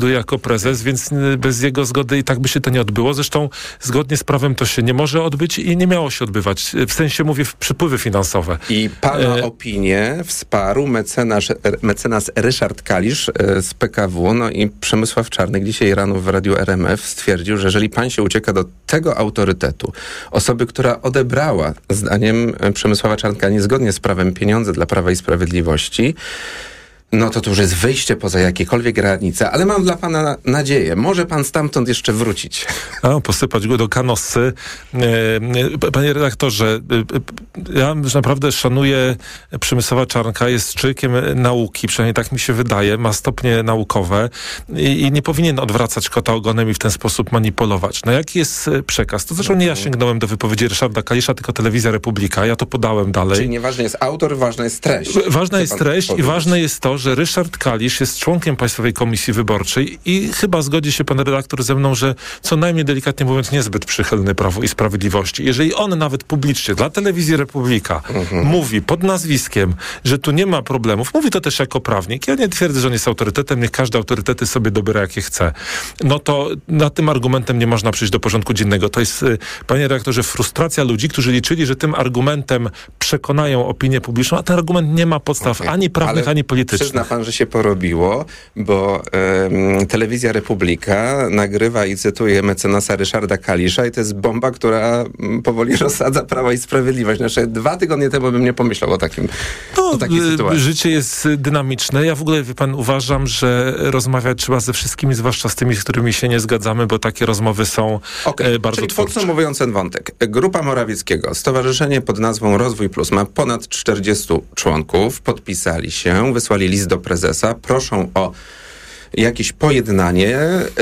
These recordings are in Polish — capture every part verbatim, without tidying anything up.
jako prezes, więc bez jego zgody i tak by się to nie odbyło. Zresztą zgodnie z prawem to się nie może odbyć i nie miało się odbywać. W sensie mówię w przepływy finansowe. I pana e... opinię wsparł mecenas, mecenas Ryszard Kalisz z P K W, no i Przemysław Czarnek dzisiaj rano w Radiu R M F stwierdził, że jeżeli pan się ucieka do tego autorytetu, osoby, która odebrała, zdaniem Przemysława Czarnka, niezgodnie z prawem pieniądze dla Prawa i Sprawiedliwości, no to to już jest wyjście poza jakiekolwiek granice, ale mam dla pana nadzieję. Może pan stamtąd jeszcze wrócić. A, posypać go do kanosy. Panie redaktorze, ja naprawdę szanuję Przemysława Czarnka, jest człowiekiem nauki, przynajmniej tak mi się wydaje, ma stopnie naukowe i, i nie powinien odwracać kota ogonem i w ten sposób manipulować. No jaki jest przekaz? To zresztą nie ja sięgnąłem do wypowiedzi Ryszarda Kalisza, tylko Telewizja Republika. Ja to podałem dalej. Czyli nieważny jest autor, ważna jest treść. Ważna jest treść i ważne jest to, że Ryszard Kalisz jest członkiem Państwowej Komisji Wyborczej i chyba zgodzi się pan redaktor ze mną, że co najmniej delikatnie mówiąc niezbyt przychylny Prawu i Sprawiedliwości. Jeżeli on nawet publicznie dla Telewizji Republika mhm. mówi pod nazwiskiem, że tu nie ma problemów, mówi to też jako prawnik. Ja nie twierdzę, że on jest autorytetem, niech każdy autorytety sobie dobiera jakie chce. No to nad tym argumentem nie można przyjść do porządku dziennego. To jest, panie redaktorze, frustracja ludzi, którzy liczyli, że tym argumentem przekonają opinię publiczną, a ten argument nie ma podstaw okay. ani prawnych, Ale ani politycznych. Przyzna pan, że się porobiło, bo um, Telewizja Republika nagrywa i cytuje mecenasa Ryszarda Kalisza i to jest bomba, która um, powoli rozsadza Prawo i Sprawiedliwość. Znaczy dwa tygodnie temu bym nie pomyślał o takim no, o takiej sytuacji. Życie jest dynamiczne. Ja w ogóle, wie pan, uważam, że rozmawiać trzeba ze wszystkimi, zwłaszcza z tymi, z którymi się nie zgadzamy, bo takie rozmowy są okay. e, bardzo Czyli twórcze. Podsumowując ten wątek. Grupa Morawieckiego, stowarzyszenie pod nazwą Rozwój Plus ma ponad czterdziestu członków, podpisali się, wysłali list do prezesa, proszą o jakieś pojednanie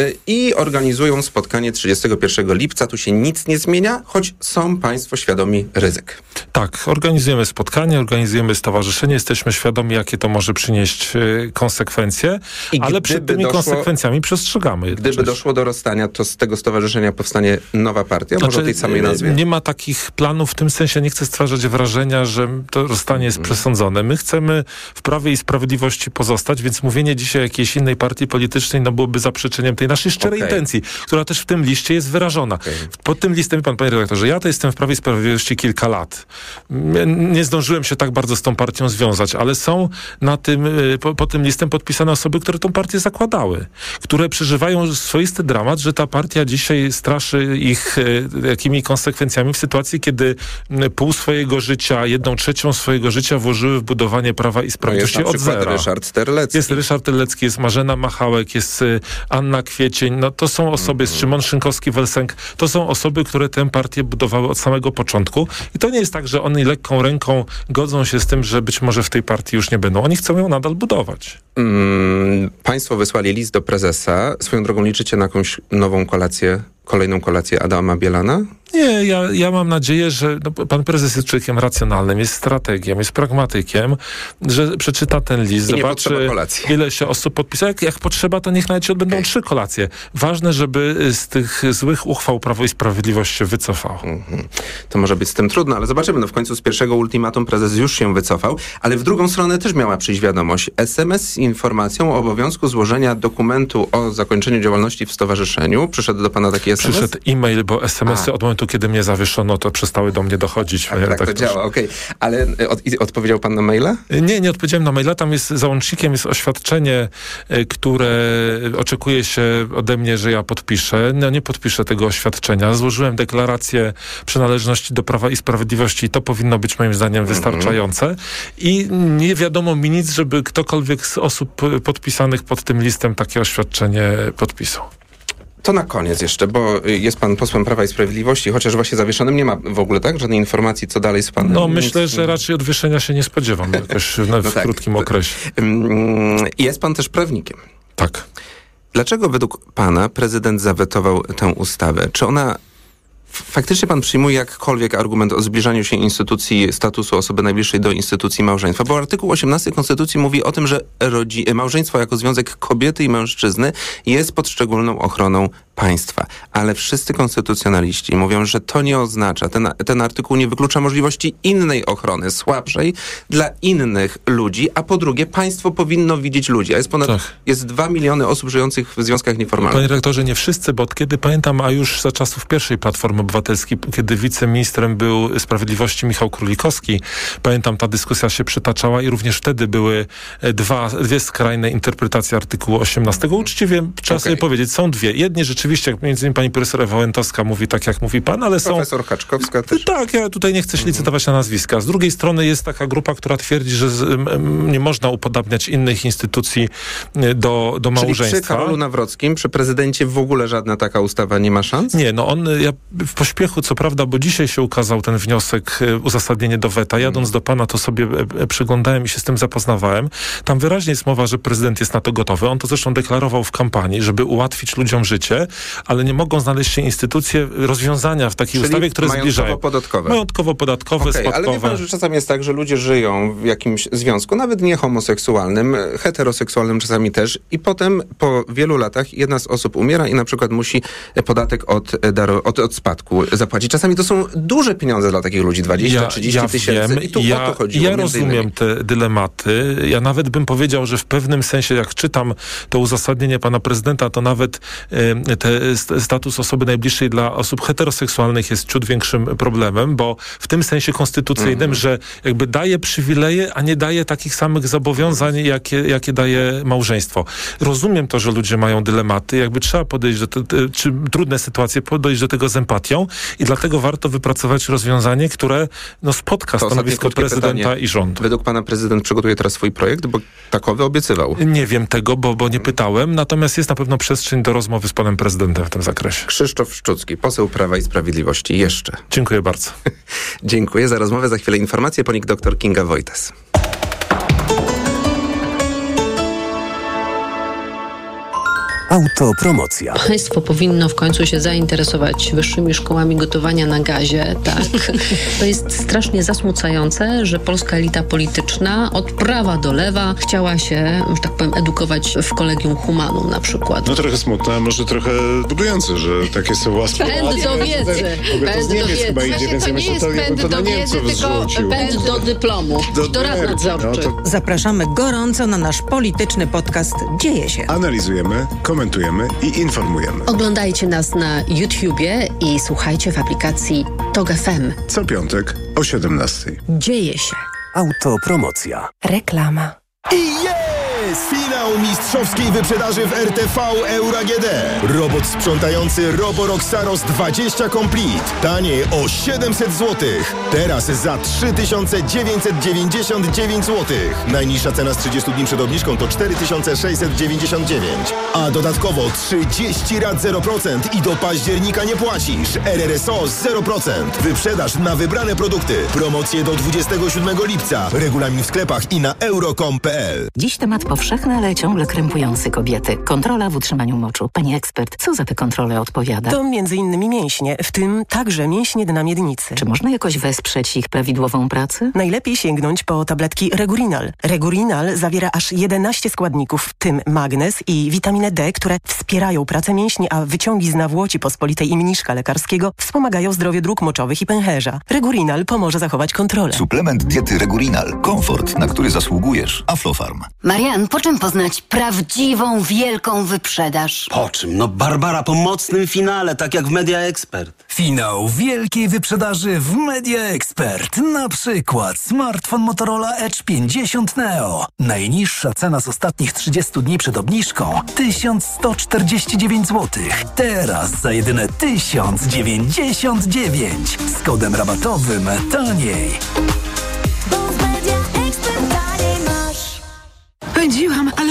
i organizują spotkanie trzydziestego pierwszego lipca. Tu się nic nie zmienia, choć są państwo świadomi ryzyk. Tak, organizujemy spotkanie, organizujemy stowarzyszenie, jesteśmy świadomi, jakie to może przynieść y, konsekwencje, I ale przed tymi doszło, konsekwencjami przestrzegamy. Gdyby doszło do rozstania, to z tego stowarzyszenia powstanie nowa partia, znaczy, może o tej samej nazwie? Nie ma takich planów w tym sensie, nie chcę stwarzać wrażenia, że to rozstanie jest hmm. przesądzone. My chcemy w Prawie i Sprawiedliwości pozostać, więc mówienie dzisiaj o jakiejś innej partii politycznej no byłoby zaprzeczeniem tej naszej szczerej okay. intencji, która też w tym liście jest wyrażona. Okay. Pod tym listem, pan, panie redaktorze, ja to jestem w Prawie i Sprawiedliwości kilka lat. Nie zdążyłem się tak bardzo z tą partią związać, ale są na tym, po, po tym listem podpisane osoby, które tą partię zakładały, które przeżywają swoisty dramat, że ta partia dzisiaj straszy ich jakimi konsekwencjami w sytuacji, kiedy pół swojego życia, jedną trzecią swojego życia włożyły w budowanie Prawa i Sprawiedliwości no od zera. Ryszard Terlecki. Jest Ryszard Terlecki, jest Marzena Machałek, jest Anna Kwiecień, no to są osoby, jest Szymon Szynkowski-Welsenk, to są osoby, które tę partię budowały od samego początku i to nie jest tak, że oni lekką ręką godzą się z tym, że być może w tej partii już nie będą. Oni chcą ją nadal budować. Mm, państwo wysłali list do prezesa. Swoją drogą liczycie na jakąś nową kolację, kolejną kolację Adama Bielana? Nie, ja, ja mam nadzieję, że no, pan prezes jest człowiekiem racjonalnym, jest strategiem, jest pragmatykiem, że przeczyta ten list, I zobaczy, ile się osób podpisało. Jak, jak potrzeba, to niech nawet się odbędą okay. trzy kolacje. Ważne, żeby z tych złych uchwał Prawo i Sprawiedliwość się wycofało. Mm-hmm. To może być z tym trudno, ale zobaczymy. No w końcu z pierwszego ultimatum prezes już się wycofał, ale w drugą stronę też miała przyjść wiadomość. es em es z informacją o obowiązku złożenia dokumentu o zakończeniu działalności w stowarzyszeniu. Przyszedł do pana taki es em es? Przyszedł e-mail, bo es em esy A. od momentu, kiedy mnie zawieszono, to przestały do mnie dochodzić. Tak, tak, tak to działa, okej. Okay. Ale od, odpowiedział pan na maila? Nie, nie odpowiedziałem na maila. Tam jest załącznikiem jest oświadczenie, które oczekuje się ode mnie, że ja podpiszę. No nie podpiszę tego oświadczenia. Złożyłem deklarację przynależności do Prawa i Sprawiedliwości i to powinno być moim zdaniem mm-hmm. wystarczające. I nie wiadomo mi nic, żeby ktokolwiek z osób podpisanych pod tym listem takie oświadczenie podpisał. To na koniec jeszcze, bo jest pan posłem Prawa i Sprawiedliwości, chociaż właśnie zawieszonym nie ma w ogóle, tak? Żadnej informacji, co dalej z panem? No myślę, że raczej odwieszenia się nie spodziewam jakoś w, no w tak. krótkim okresie. Jest pan też prawnikiem. Tak. Dlaczego według pana prezydent zawetował tę ustawę? Czy ona faktycznie pan przyjmuje jakkolwiek argument o zbliżaniu się instytucji statusu osoby najbliższej do instytucji małżeństwa? Bo artykuł osiemnasty Konstytucji mówi o tym, że rodzi- małżeństwo jako związek kobiety i mężczyzny jest pod szczególną ochroną państwa. Ale wszyscy konstytucjonaliści mówią, że to nie oznacza, ten, ten artykuł nie wyklucza możliwości innej ochrony, słabszej dla innych ludzi, a po drugie państwo powinno widzieć ludzi. A jest ponad, tak. jest dwa miliony osób żyjących w związkach nieformalnych. Panie rektorze, nie wszyscy, bo od kiedy pamiętam, a już za czasów pierwszej Platformy Obywatelskiej, kiedy wiceministrem był Sprawiedliwości Michał Królikowski, pamiętam, ta dyskusja się przytaczała i również wtedy były dwa, dwie skrajne interpretacje artykułu osiemnastego. Uczciwie trzeba okay. sobie powiedzieć, są dwie. Jednie rzeczywiście, jak między innymi pani profesor Ewa Łętowska mówi tak, jak mówi pan, ale są... Profesor Haczkowska też. Tak, ja tutaj nie chcę się licytować na nazwiska. Z drugiej strony jest taka grupa, która twierdzi, że z, m, nie można upodabniać innych instytucji do, do małżeństwa. Czyli przy Karolu Nawrockim, przy prezydencie w ogóle żadna taka ustawa nie ma szans? Nie, no on, ja w pośpiechu, co prawda, bo dzisiaj się ukazał ten wniosek, uzasadnienie do weta. Jadąc do pana, to sobie przyglądałem i się z tym zapoznawałem. Tam wyraźnie jest mowa, że prezydent jest na to gotowy. On to zresztą deklarował w kampanii, żeby ułatwić ludziom życie, ale nie mogą znaleźć się instytucje rozwiązania w takiej Czyli ustawie, które zbliżają. Majątkowo-podatkowe. Majątkowo-podatkowe, okay, spadkowe. Ale wie pan, że czasami jest tak, że ludzie żyją w jakimś związku, nawet nie homoseksualnym, heteroseksualnym czasami też i potem po wielu latach jedna z osób umiera i na przykład musi podatek od, od, od spadku zapłacić. Czasami to są duże pieniądze dla takich ludzi, dwadzieścia trzydzieści ja tysięcy. Wiem, I tu ja, o to chodziło. Ja rozumiem te dylematy. Ja nawet bym powiedział, że w pewnym sensie, jak czytam to uzasadnienie pana prezydenta, to nawet y, te, status osoby najbliższej dla osób heteroseksualnych jest ciut większym problemem, bo w tym sensie konstytucyjnym, mm-hmm. że jakby daje przywileje, a nie daje takich samych zobowiązań, jakie, jakie daje małżeństwo. Rozumiem to, że ludzie mają dylematy, jakby trzeba podejść do te, te, czy trudne sytuacje, podejść do tego z empatią i dlatego warto wypracować rozwiązanie, które no, spotka to stanowisko prezydenta pytanie. I rządu. Według pana prezydent przygotuje teraz swój projekt, bo takowy obiecywał. Nie wiem tego, bo, bo nie pytałem, natomiast jest na pewno przestrzeń do rozmowy z panem prezydentem w tym zakresie. Krzysztof Szczucki, poseł Prawa i Sprawiedliwości. Jeszcze. Dziękuję bardzo. Dziękuję za rozmowę. Za chwilę informacje. Po nich dr Kinga Wojtas. Autopromocja. Państwo powinno w końcu się zainteresować wyższymi szkołami gotowania na gazie, tak. To jest strasznie zasmucające, że polska elita polityczna od prawa do lewa chciała się, że tak powiem, edukować w Collegium Humanum na przykład. No trochę smutne, a może trochę budujące, że takie są łaski. Pęd do wiedzy. Pęd do wiedzy. Chyba idzie, więc to nie jest pęd do wiedzy, tylko pęd do dyplomu. Do, do rad nadzorczych. No to... Zapraszamy gorąco na nasz polityczny podcast Dzieje się. Analizujemy, komentujemy i informujemy. Oglądajcie nas na YouTubie i słuchajcie w aplikacji Tok F M. Co piątek o siedemnastej. Dzieje się. Autopromocja. Reklama. I jest finał mistrzowskiej wyprzedaży w R T V Euro A G D. Robot sprzątający Roborock Saros dwadzieścia Complete. Taniej o siedemset złotych. Teraz za trzy tysiące dziewięćset dziewięćdziesiąt dziewięć złotych. Najniższa cena z trzydziestu dni przed obniżką to cztery tysiące sześćset dziewięćdziesiąt dziewięć. A dodatkowo trzydzieści rat zero procent i do października nie płacisz. R R S O zero procent. Wyprzedaż na wybrane produkty. Promocje do dwudziestego siódmego lipca. Regulamin w sklepach i na euro kropka com kropka p l. Dziś temat powszechny, ale ciągle krępujący kobiety. Kontrola w utrzymaniu moczu. Pani ekspert, co za te kontrole odpowiada? To między innymi mięśnie, w tym także mięśnie dna miednicy. Czy można jakoś wesprzeć ich prawidłową pracę? Najlepiej sięgnąć po tabletki Regurinal. Regurinal zawiera aż jedenaście składników, w tym magnez i witaminę D, które wspierają pracę mięśni, a wyciągi z nawłoci pospolitej i mniszka lekarskiego wspomagają zdrowie dróg moczowych i pęcherza. Regurinal pomoże zachować kontrolę. Suplement diety Regurinal. Komfort, na który zasługujesz. Aflofarm. Marian, po czym poznać prawdziwą, wielką wyprzedaż? Po czym? No Barbara, po mocnym finale, tak jak w Media Expert. Finał wielkiej wyprzedaży w Media Expert. Na przykład smartfon Motorola Edge pięćdziesiąt Neo. Najniższa cena z ostatnich trzydziestu dni przed obniżką tysiąc sto czterdzieści dziewięć złotych. Teraz za jedyne tysiąc dziewięćdziesiąt dziewięć. Z kodem rabatowym taniej. Pędziłam, ale moje nogi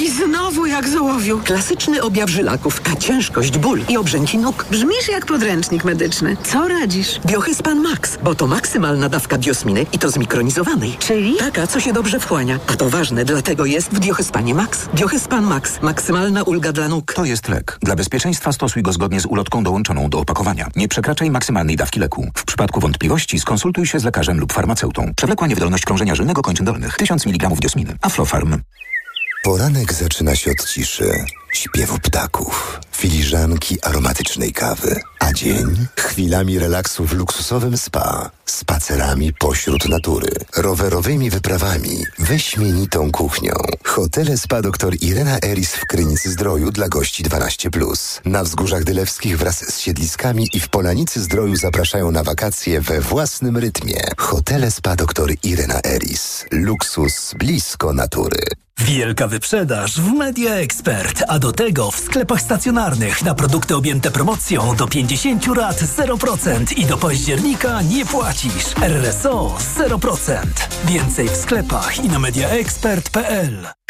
Nogi znowu jak z ołowiu. Klasyczny objaw żylaków, a ciężkość, ból i obrzęki nóg. Brzmisz jak podręcznik medyczny. Co radzisz? Biohyspan Max, bo to maksymalna dawka biosminy i to zmikronizowanej. Czyli? Taka, co się dobrze wchłania. A to ważne, dlatego jest w Biohyspanie Max. Biohyspan Max. Maksymalna ulga dla nóg. To jest lek. Dla bezpieczeństwa stosuj go zgodnie z ulotką dołączoną do opakowania. Nie przekraczaj maksymalnej dawki leku. W przypadku wątpliwości skonsultuj się z lekarzem lub farmaceutą. Przewlekła niewydolność krążenia żylnego kończyn dolnych. tysiąc miligramów diosminy. Aflofarm. Poranek zaczyna się od ciszy, śpiewu ptaków, filiżanki aromatycznej kawy, a dzień chwilami relaksu w luksusowym spa, spacerami pośród natury, rowerowymi wyprawami, wyśmienitą kuchnią. Hotele Spa dr Irena Eris w Krynicy-Zdroju dla gości dwanaście plus. Na Wzgórzach Dylewskich wraz z siedliskami i w Polanicy-Zdroju zapraszają na wakacje we własnym rytmie. Hotele Spa dr Irena Eris. Luksus blisko natury. Wielka wyprzedaż w Media Expert, a do tego w sklepach stacjonarnych na produkty objęte promocją do pięćdziesiąt lat zero procent i do października nie płacisz. R S O zero procent. Więcej w sklepach i na mediaexpert kropka p l.